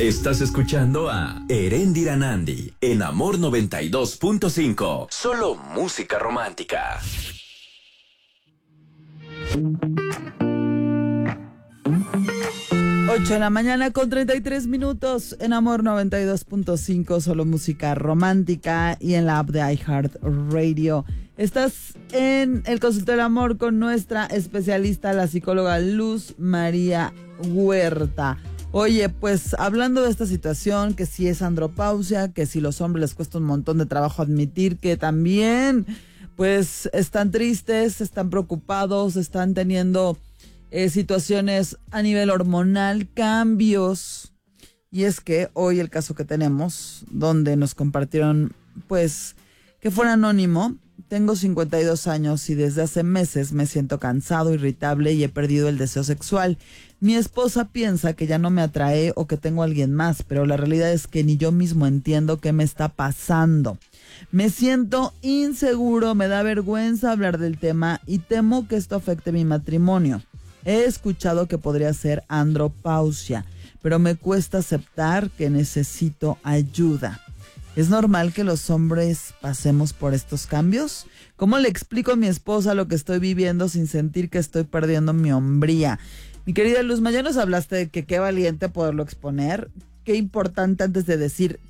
Estás escuchando a Eréndira Nandi en Amor 92.5. Solo música romántica. 8 de la mañana con 33 minutos en Amor 92.5, solo música romántica, y en la app de iHeartRadio. Estás en el Consultorio del Amor con nuestra especialista, la psicóloga Luz María Huerta. Oye, pues hablando de esta situación, que si es andropausia, que si los hombres les cuesta un montón de trabajo admitir que también, pues están tristes, están preocupados, están teniendo situaciones a nivel hormonal, cambios. Y es que hoy el caso que tenemos, donde nos compartieron, pues, que fuera anónimo. Tengo 52 años y desde hace meses me siento cansado, irritable y he perdido el deseo sexual. Mi esposa piensa que ya no me atrae o que tengo a alguien más, pero la realidad es que ni yo mismo entiendo qué me está pasando. Me siento inseguro, me da vergüenza hablar del tema y temo que esto afecte mi matrimonio. He escuchado que podría ser andropausia, pero me cuesta aceptar que necesito ayuda. ¿Es normal que los hombres pasemos por estos cambios? ¿Cómo le explico a mi esposa lo que estoy viviendo sin sentir que estoy perdiendo mi hombría? Mi querida Luzma, ya nos hablaste de que qué valiente poderlo exponer. Qué importante antes de decir